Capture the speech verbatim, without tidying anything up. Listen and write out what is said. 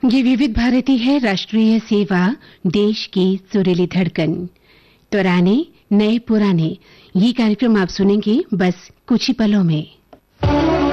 ये विविध भारती है, राष्ट्रीय सेवा, देश की सुरीली धड़कन। पुराने नए पुराने ये कार्यक्रम आप सुनेंगे बस कुछ ही पलों में।